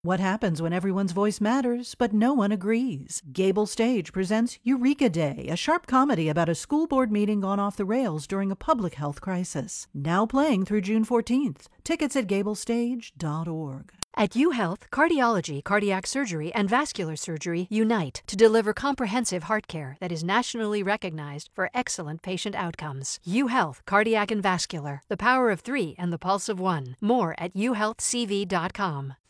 What happens when everyone's voice matters, but no one agrees? Gable Stage presents Eureka Day, a sharp comedy about a school board meeting gone off the rails during a public health crisis. Now playing through June 14th. Tickets at gablestage.org. At UHealth, cardiology, cardiac surgery, and vascular surgery unite to deliver comprehensive heart care that is nationally recognized for excellent patient outcomes. UHealth, cardiac and vascular, the power of 3 and the pulse of 1. More at uhealthcv.com.